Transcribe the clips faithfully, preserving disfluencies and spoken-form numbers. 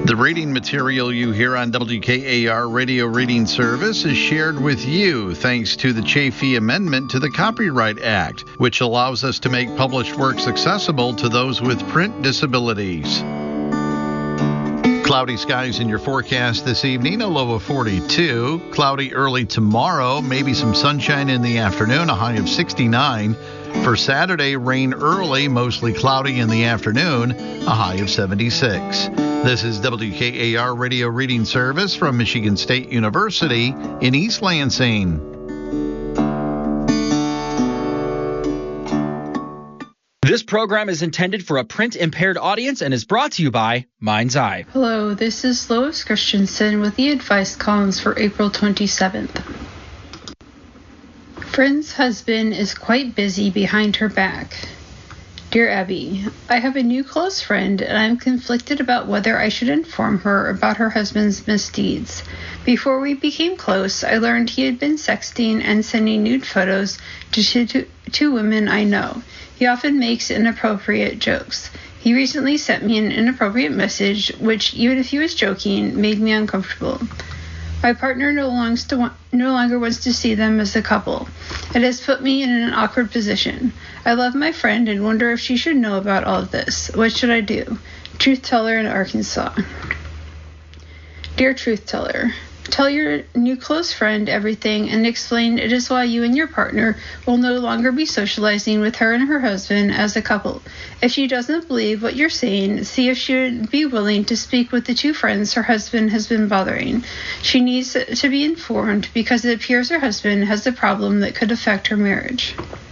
The reading material you hear on W K A R Radio Reading Service is shared with you thanks to the Chafee Amendment to the Copyright Act, which allows us to make published works accessible to those with print disabilities. Cloudy skies in your forecast this evening, a low of forty-two. Cloudy early tomorrow, maybe some sunshine in the afternoon, a high of sixty-nine. For Saturday, rain early, mostly cloudy in the afternoon, a high of seventy-six. This is W K A R Radio Reading Service from Michigan State University in East Lansing. This program is intended for a print-impaired audience and is brought to you by Mind's Eye. Hello, this is Lois Christensen with the advice columns for April twenty-seventh. Friend's husband is quite busy behind her back. Dear Abby, I have a new close friend and I am conflicted about whether I should inform her about her husband's misdeeds. Before we became close, I learned he had been sexting and sending nude photos to two, two women I know. He often makes inappropriate jokes. He recently sent me an inappropriate message, which, even if he was joking, made me uncomfortable. My partner no longer, to, no longer wants to see them as a couple. It has put me in an awkward position. I love my friend and wonder if she should know about all of this. What should I do? Truth Teller in Arkansas. Dear Truth Teller, tell your new close friend everything and explain it is why you and your partner will no longer be socializing with her and her husband as a couple. If she doesn't believe what you're saying, see if she would be willing to speak with the two friends her husband has been bothering. She needs to be informed because it appears her husband has a problem that could affect her marriage.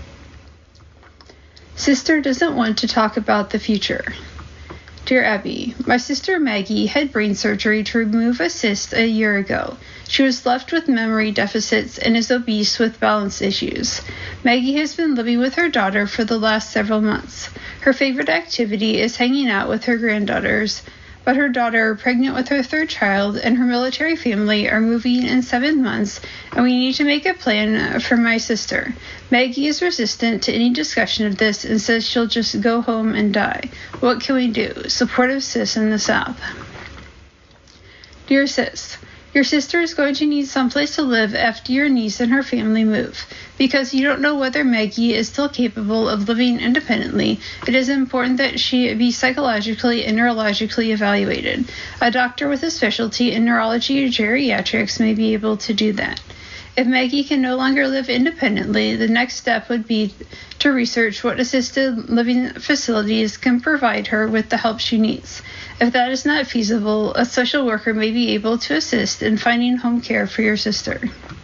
Sister doesn't want to talk about the future. Dear Abby, my sister Maggie had brain surgery to remove a cyst a year ago. She was left with memory deficits and is obese with balance issues. Maggie has been living with her daughter for the last several months. Her favorite activity is hanging out with her granddaughters, but her daughter, pregnant with her third child, and her military family are moving in seven months, and we need to make a plan for my sister. Maggie is resistant to any discussion of this and says she'll just go home and die. What can we do? Supportive sis in the South. Dear sis, your sister is going to need someplace to live after your niece and her family move. Because you don't know whether Maggie is still capable of living independently, it is important that she be psychologically and neurologically evaluated. A doctor with a specialty in neurology or geriatrics may be able to do that. If Maggie can no longer live independently, the next step would be to research what assisted living facilities can provide her with the help she needs. If that is not feasible, a social worker may be able to assist in finding home care for your sister.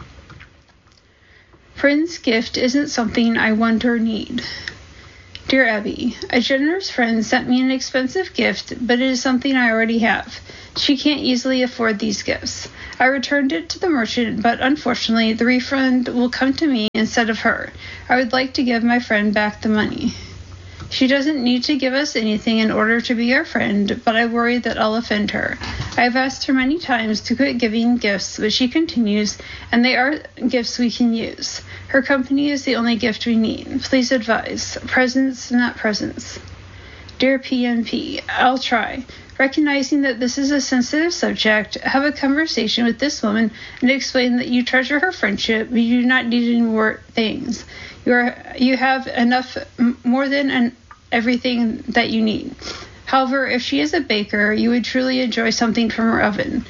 Friend's gift isn't something I want or need. Dear Abby, a generous friend sent me an expensive gift, but it is something I already have. She can't easily afford these gifts. I returned it to the merchant, but unfortunately, the refund will come to me instead of her. I would like to give my friend back the money. She doesn't need to give us anything in order to be our friend, but I worry that I'll offend her. I have asked her many times to quit giving gifts, but she continues, and they are gifts we can use. Her company is the only gift we need. Please advise. Presents, not presents. Dear P N P, I'll try. Recognizing that this is a sensitive subject, have a conversation with this woman and explain that you treasure her friendship, but you do not need any more things. You are you have enough, more than an, everything that you need. However, if she is a baker, you would truly enjoy something from her oven.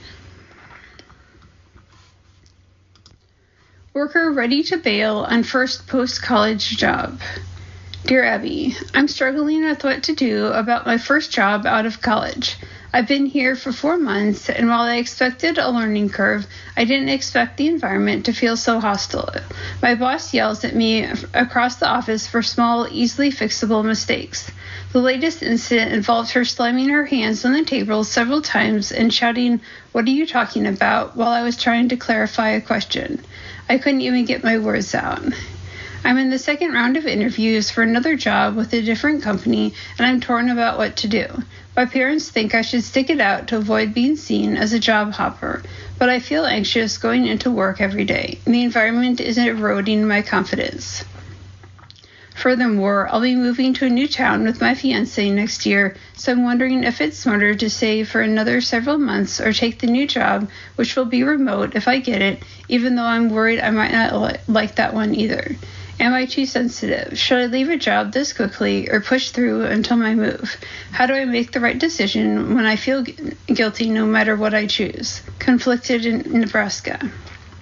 Worker ready to bail on first post-college job. Dear Abby, I'm struggling with what to do about my first job out of college. I've been here for four months, and while I expected a learning curve, I didn't expect the environment to feel so hostile. My boss yells at me across the office for small, easily fixable mistakes. The latest incident involved her slamming her hands on the table several times and shouting, "What are you talking about?" while I was trying to clarify a question. I couldn't even get my words out. I'm in the second round of interviews for another job with a different company, and I'm torn about what to do. My parents think I should stick it out to avoid being seen as a job hopper, but I feel anxious going into work every day, and the environment is eroding my confidence. Furthermore, I'll be moving to a new town with my fiance next year, so I'm wondering if it's smarter to save for another several months or take the new job, which will be remote if I get it, even though I'm worried I might not li- like that one either. Am I too sensitive? Should I leave a job this quickly or push through until my move? How do I make the right decision when I feel gu- guilty no matter what I choose? Conflicted in Nebraska.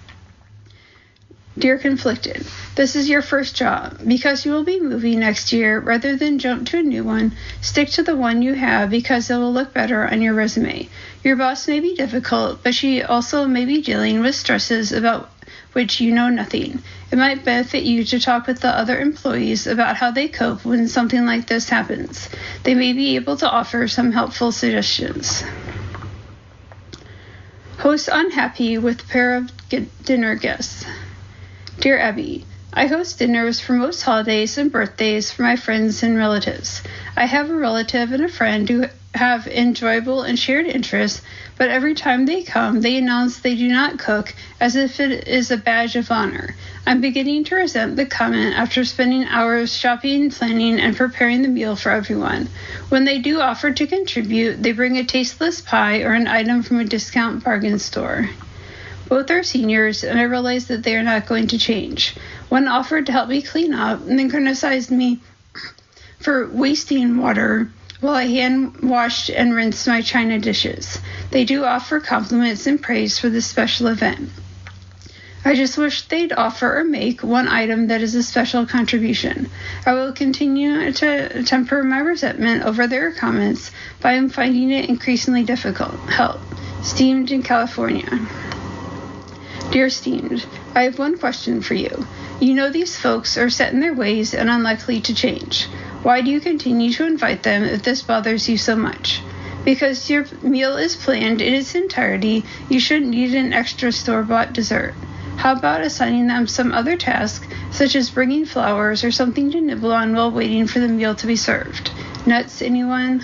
Dear Conflicted, this is your first job. Because you will be moving next year, rather than jump to a new one, stick to the one you have because it will look better on your resume. Your boss may be difficult, but she also may be dealing with stresses about which you know nothing. It might benefit you to talk with the other employees about how they cope when something like this happens. They may be able to offer some helpful suggestions. Host unhappy with pair of dinner guests. Dear Abby, I host dinners for most holidays and birthdays for my friends and relatives. I have a relative and a friend who have enjoyable and shared interests, but every time they come, they announce they do not cook as if it is a badge of honor. I'm beginning to resent the comment after spending hours shopping, planning, and preparing the meal for everyone. When they do offer to contribute, they bring a tasteless pie or an item from a discount bargain store. Both are seniors, and I realize that they are not going to change. One offered to help me clean up and then criticized me for wasting water while I hand washed and rinsed my china dishes. They do offer compliments and praise for this special event. I just wish they'd offer or make one item that is a special contribution. I will continue to temper my resentment over their comments, but I am finding it increasingly difficult. Help. Steamed in California. Dear Steamed, I have one question for you. You know these folks are set in their ways and unlikely to change. Why do you continue to invite them if this bothers you so much? Because your meal is planned in its entirety, you shouldn't need an extra store-bought dessert. How about assigning them some other task, such as bringing flowers or something to nibble on while waiting for the meal to be served? Nuts, anyone?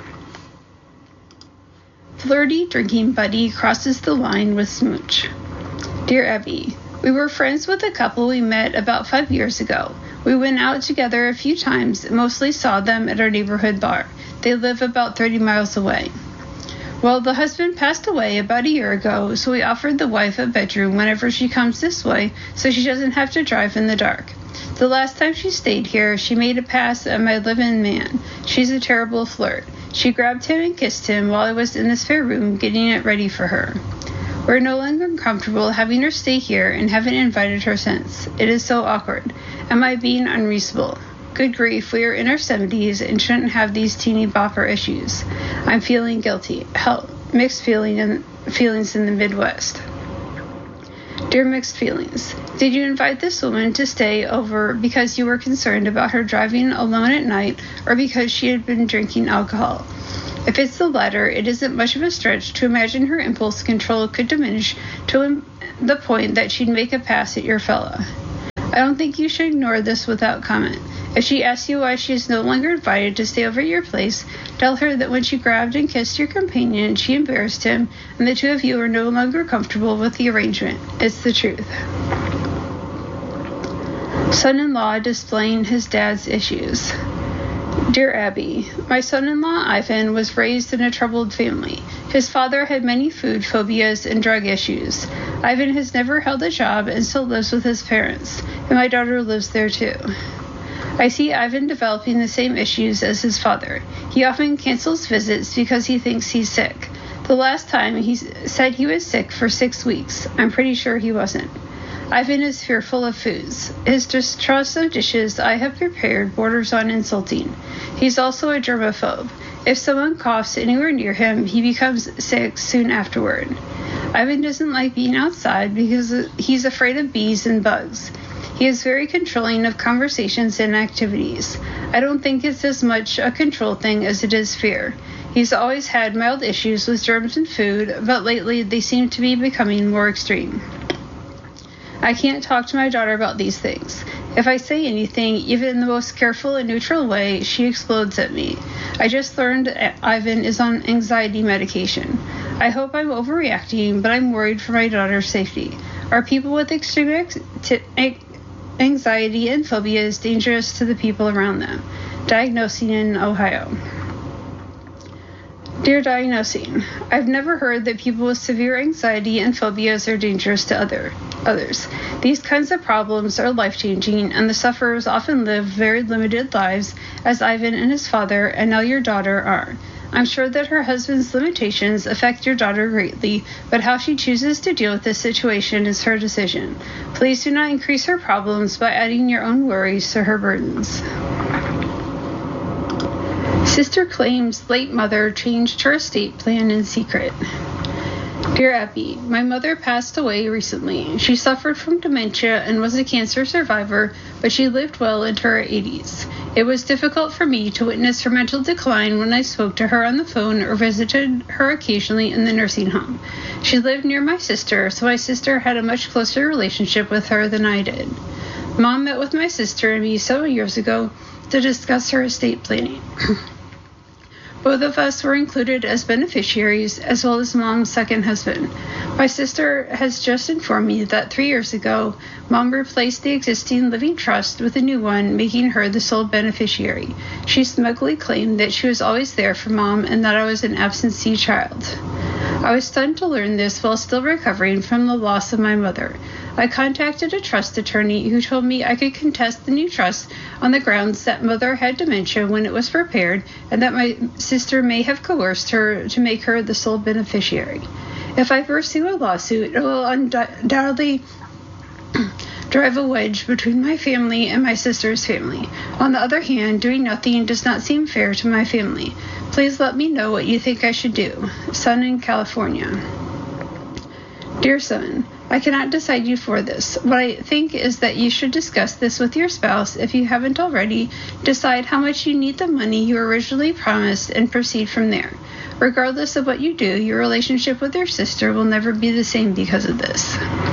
Flirty drinking buddy crosses the line with smooch. Dear Abby, we were friends with a couple we met about five years ago. We went out together a few times and mostly saw them at our neighborhood bar. They live about thirty miles away. Well, the husband passed away about a year ago, so we offered the wife a bedroom whenever she comes this way so she doesn't have to drive in the dark. The last time she stayed here, she made a pass at my live-in man. She's a terrible flirt. She grabbed him and kissed him while I was in the spare room getting it ready for her. We're no longer comfortable having her stay here and haven't invited her since. It is so awkward. Am I being unreasonable? Good grief, we are in our seventies and shouldn't have these teeny bopper issues. I'm feeling guilty. Help. Mixed feeling in, feelings in the Midwest. Dear Mixed Feelings, did you invite this woman to stay over because you were concerned about her driving alone at night or because she had been drinking alcohol? If it's the latter, it isn't much of a stretch to imagine her impulse control could diminish to the point that she'd make a pass at your fella. I don't think you should ignore this without comment. If she asks you why she is no longer invited to stay over at your place, tell her that when she grabbed and kissed your companion, she embarrassed him, and the two of you are no longer comfortable with the arrangement. It's the truth. Son-in-law displaying his dad's issues. Dear Abby, my son-in-law Ivan was raised in a troubled family. His father had many food phobias and drug issues. Ivan has never held a job and still lives with his parents, and my daughter lives there too. I see Ivan developing the same issues as his father. He often cancels visits because he thinks he's sick. The last time he said he was sick for six weeks. I'm pretty sure he wasn't. Ivan is fearful of foods. His distrust of dishes I have prepared borders on insulting. He's also a germaphobe. If someone coughs anywhere near him, he becomes sick soon afterward. Ivan doesn't like being outside because he's afraid of bees and bugs. He is very controlling of conversations and activities. I don't think it's as much a control thing as it is fear. He's always had mild issues with germs and food, but lately they seem to be becoming more extreme. I can't talk to my daughter about these things. If I say anything, even in the most careful and neutral way, she explodes at me. I just learned Ivan is on anxiety medication. I hope I'm overreacting, but I'm worried for my daughter's safety. Are people with extreme anxiety and phobias dangerous to the people around them. Diagnosing in Ohio. Dear Diagnosing, I've never heard that people with severe anxiety and phobias are dangerous to other others. These kinds of problems are life-changing, and the sufferers often live very limited lives, as Ivan and his father, and now your daughter, are. I'm sure that her husband's limitations affect your daughter greatly, but how she chooses to deal with this situation is her decision. Please do not increase her problems by adding your own worries to her burdens. Sister claims late mother changed her estate plan in secret. Dear Abby, my mother passed away recently. She suffered from dementia and was a cancer survivor, but she lived well into her eighties. It was difficult for me to witness her mental decline when I spoke to her on the phone or visited her occasionally in the nursing home. She lived near my sister, so my sister had a much closer relationship with her than I did. Mom met with my sister and me several years ago to discuss her estate planning. Both of us were included as beneficiaries, as well as Mom's second husband. My sister has just informed me that three years ago, Mom replaced the existing living trust with a new one, making her the sole beneficiary. She smugly claimed that she was always there for Mom and that I was an absentee child. I was stunned to learn this while still recovering from the loss of my mother. I contacted a trust attorney who told me I could contest the new trust on the grounds that Mother had dementia when it was prepared and that my sister may have coerced her to make her the sole beneficiary. If I pursue a lawsuit, it will undoubtedly drive a wedge between my family and my sister's family. On the other hand, doing nothing does not seem fair to my family. Please let me know what you think I should do. Son in California. Dear son, I cannot decide you for this. What I think is that you should discuss this with your spouse if you haven't already. Decide how much you need the money you originally promised and proceed from there. Regardless of what you do, your relationship with your sister will never be the same because of this.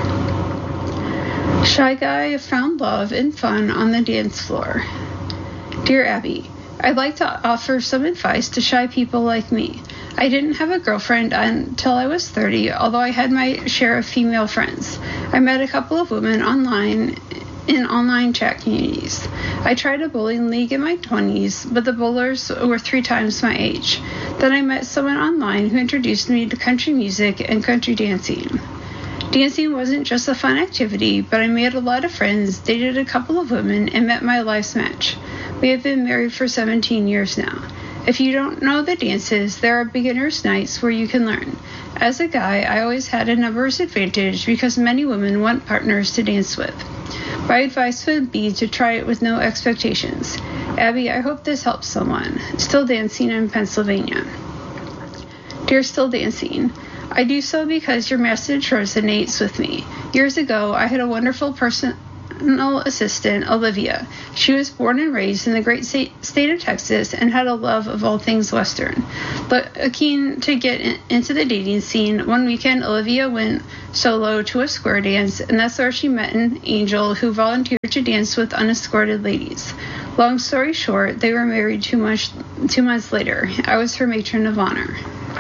Shy guy found love and fun on the dance floor. Dear Abby, I'd like to offer some advice to shy people like me. I didn't have a girlfriend until I was thirty, although I had my share of female friends. I met a couple of women online in online chat communities. I tried a bowling league in my twenties, but the bowlers were three times my age. Then I met someone online who introduced me to country music and country dancing. Dancing wasn't just a fun activity, but I made a lot of friends, dated a couple of women, and met my life's match. We have been married for seventeen years now. If you don't know the dances, there are beginners' nights where you can learn. As a guy, I always had a numbers advantage because many women want partners to dance with. My advice would be to try it with no expectations. Abby, I hope this helps someone. Still Dancing in Pennsylvania. Dear Still Dancing, I do so because your message resonates with me. Years ago, I had a wonderful person. assistant, Olivia. She was born and raised in the great state, state of Texas and had a love of all things Western. But keen to get in, into the dating scene, one weekend Olivia went solo to a square dance, and that's where she met an angel who volunteered to dance with unescorted ladies. Long story short, they were married two months, two months later. I was her matron of honor.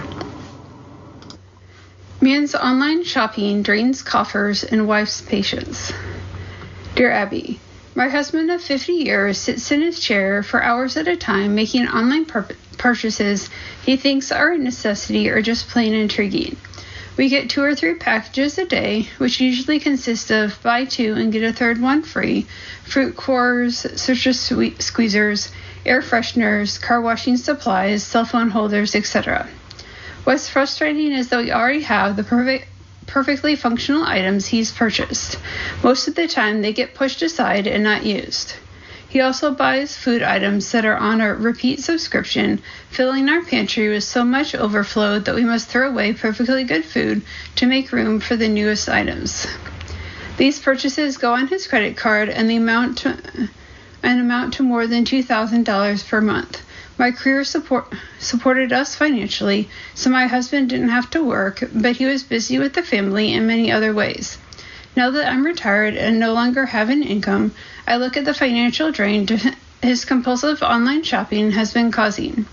Man's online shopping drains coffers and wife's patience. Dear Abby, my husband of fifty years sits in his chair for hours at a time making online pur- purchases he thinks are a necessity or just plain intriguing. We get two or three packages a day, which usually consist of buy two and get a third one free, fruit cores, citrus sweet squeezers, air fresheners, car washing supplies, cell phone holders, et cetera. What's frustrating is that we already have the perfect perfectly functional items he's purchased. Most of the time, they get pushed aside and not used. He also buys food items that are on a repeat subscription, filling our pantry with so much overflow that we must throw away perfectly good food to make room for the newest items. These purchases go on his credit card and they amount to, and amount to more than two thousand dollars per month. My career support, supported us financially, so my husband didn't have to work, but he was busy with the family in many other ways. Now that I'm retired and no longer have an income, I look at the financial drain his compulsive online shopping has been causing.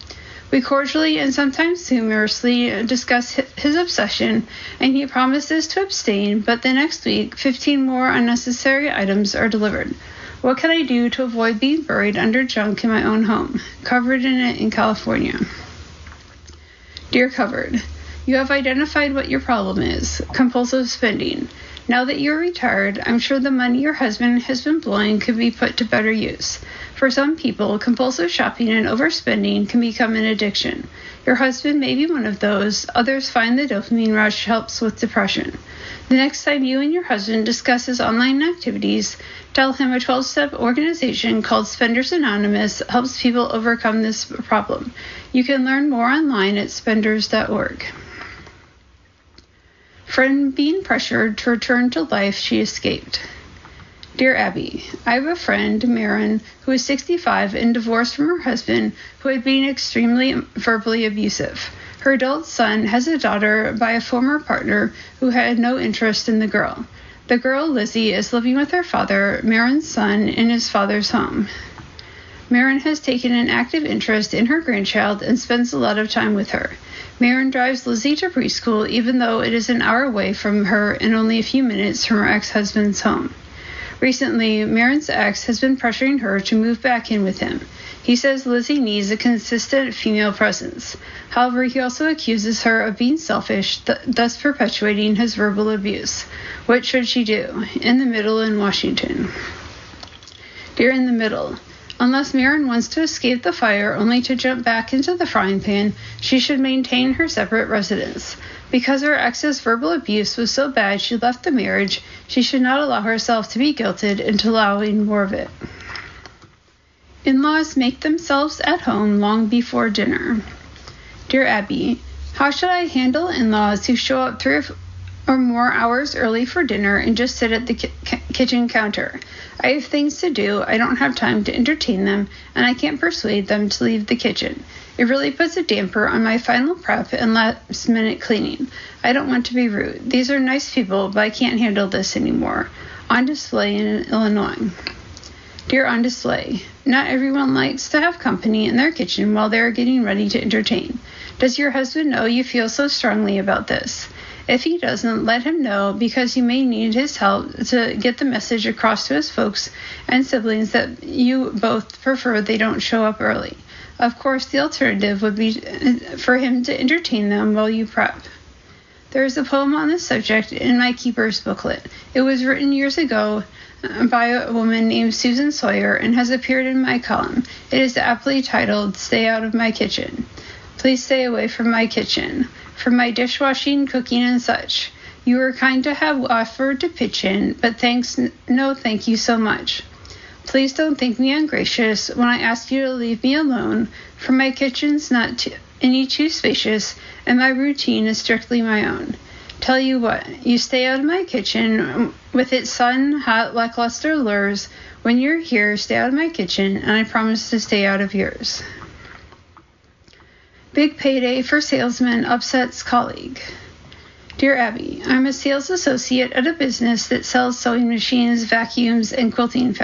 We cordially and sometimes humorously discuss his obsession, and he promises to abstain, but the next week, fifteen more unnecessary items are delivered. What can I do to avoid being buried under junk in my own home, covered in it in California? Dear Covered, you have identified what your problem is, compulsive spending. Now that you're retired, I'm sure the money your husband has been blowing could be put to better use. For some people, compulsive shopping and overspending can become an addiction. Your husband may be one of those. Others find the dopamine rush helps with depression. The next time you and your husband discuss his online activities, tell him a twelve-step organization called Spenders Anonymous helps people overcome this problem. You can learn more online at spenders dot org. From being pressured to return to life she escaped. Dear Abby, I have a friend, Marin, who is sixty-five and divorced from her husband, who had been extremely verbally abusive. Her adult son has a daughter by a former partner who had no interest in the girl. The girl, Lizzie, is living with her father, Marin's son, in his father's home. Marin has taken an active interest in her grandchild and spends a lot of time with her. Marin drives Lizzie to preschool even though it is an hour away from her and only a few minutes from her ex-husband's home. Recently, Marin's ex has been pressuring her to move back in with him. He says Lizzie needs a consistent female presence. However, he also accuses her of being selfish, th- thus perpetuating his verbal abuse. What should she do? In the Middle in Washington. Dear In the Middle, unless Marin wants to escape the fire only to jump back into the frying pan, she should maintain her separate residence. Because her ex's verbal abuse was so bad she left the marriage, she should not allow herself to be guilted into allowing more of it. In-laws make themselves at home long before dinner. Dear Abby, how should I handle in-laws who show up three or more hours early for dinner and just sit at the ki- kitchen counter? I have things to do, I don't have time to entertain them, and I can't persuade them to leave the kitchen. It really puts a damper on my final prep and last-minute cleaning. I don't want to be rude. These are nice people, but I can't handle this anymore. On display in Illinois. Dear On Display, not everyone likes to have company in their kitchen while they are getting ready to entertain. Does your husband know you feel so strongly about this? If he doesn't, let him know, because you may need his help to get the message across to his folks and siblings that you both prefer they don't show up early. Of course, the alternative would be for him to entertain them while you prep. There is a poem on this subject in my Keeper's booklet. It was written years ago by a woman named Susan Sawyer and has appeared in my column. It is aptly titled, Stay Out of My Kitchen. Please stay away from my kitchen. From my dishwashing, cooking, and such. You were kind to have offered to pitch in, but thanks, no thank you so much. Please don't think me ungracious when I ask you to leave me alone, for my kitchen's not too, any too spacious, and my routine is strictly my own. Tell you what, you stay out of my kitchen with its sun, hot, lackluster lures. When you're here, stay out of my kitchen, and I promise to stay out of yours. Big payday for salesman upsets colleague. Dear Abby, I'm a sales associate at a business that sells sewing machines, vacuums, and quilting